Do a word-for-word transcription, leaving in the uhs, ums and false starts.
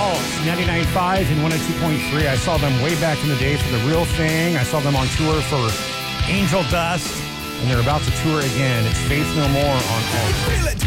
Alt, ninety-nine point five and one oh two point three. I saw them way back in the day for The Real Thing. I saw them on tour for Angel Dust, and they're about to tour again. It's Faith No More on Alt.